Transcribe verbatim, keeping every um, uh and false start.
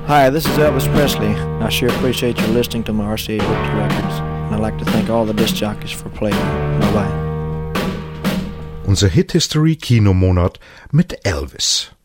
Hi, this is Elvis Presley. I sure appreciate you listening to my R C A Victor Records. And I'd like to thank all the disc jockeys for playing. Bye-bye. Unser Hit History Kinomonat mit Elvis.